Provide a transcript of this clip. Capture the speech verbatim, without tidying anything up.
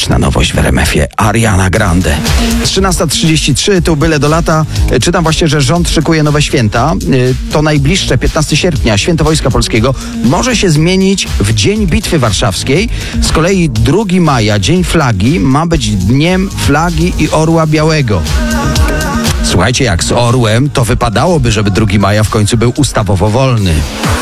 muzyczna nowość w R M F-ie. Ariana Grande. trzynasta trzydzieści trzy, tu byle do lata. Czytam właśnie, że rząd szykuje nowe święta. To najbliższe, piętnastego sierpnia, Święto Wojska Polskiego, może się zmienić w Dzień Bitwy Warszawskiej. Z kolei drugiego maja, Dzień Flagi, ma być Dniem Flagi i Orła Białego. Słuchajcie, jak z orłem, to wypadałoby, żeby drugiego maja w końcu był ustawowo wolny.